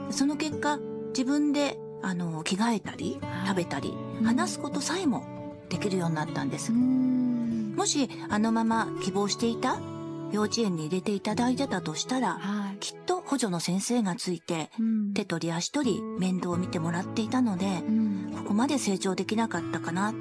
その結果、自分で、着替えたり、食べたり、話すことさえもできるようになったんです。もし、あのまま希望していた幼稚園に入れていただいてたとしたら、きっと補助の先生がついて、手取り足取り面倒を見てもらっていたので、ここまで成長できなかったかな